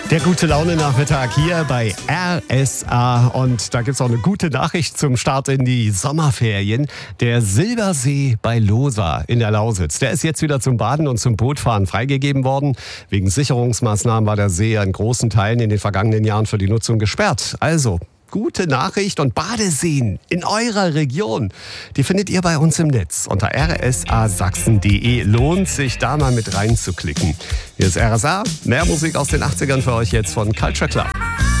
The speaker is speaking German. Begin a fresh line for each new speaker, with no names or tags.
Der gute Laune-Nachmittag hier bei RSA. Und da gibt es auch eine gute Nachricht zum Start in die Sommerferien. Der Silbersee bei Lohsa in der Lausitz, der ist jetzt wieder zum Baden und zum Bootfahren freigegeben worden. Wegen Sicherungsmaßnahmen war der See in großen Teilen in den vergangenen Jahren für die Nutzung gesperrt. Also, gute Nachricht, und Badeseen in eurer Region, die findet ihr bei uns im Netz unter rsasachsen.de. Lohnt sich da mal mit reinzuklicken. Hier ist RSA, mehr Musik aus den 80ern für euch jetzt von Culture Club.